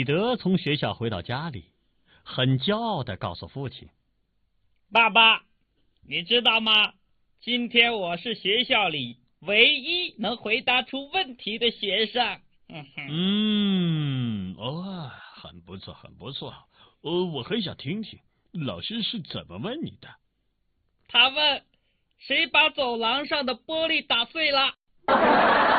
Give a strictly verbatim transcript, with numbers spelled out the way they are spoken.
彼得从学校回到家里，很骄傲地告诉父亲：“ 爸爸，你知道吗？今天我是学校里唯一能回答出问题的学生。” 嗯，哦，很不错，很不错。呃，我很想听听老师是怎么问你的。 他问：“谁把走廊上的玻璃打碎了？”